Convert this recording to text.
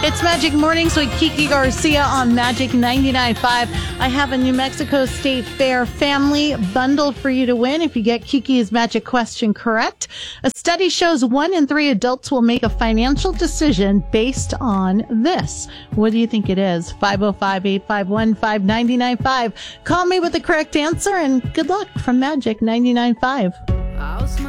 It's Magic Mornings with Kiki Garcia on Magic 99.5. I have a New Mexico State Fair family bundle for you to win if you get Kiki's magic question correct. A study shows 1 in 3 adults will make a financial decision based on this. What do you think it is? 505-851-5995. Call me with the correct answer and good luck from Magic 99.5.